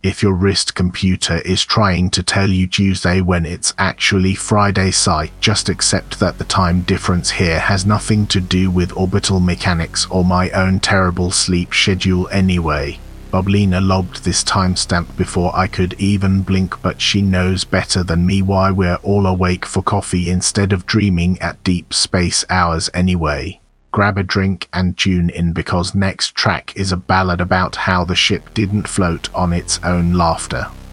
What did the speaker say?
if your wrist computer is trying to tell you Tuesday when it's actually Friday, just accept that the time difference here has nothing to do with orbital mechanics or my own terrible sleep schedule anyway. Bublina lobbed this timestamp before I could even blink, but she knows better than me why we're all awake for coffee instead of dreaming at deep space hours anyway. Grab a drink and tune in, because next track is a ballad about how the ship didn't float on its own laughter.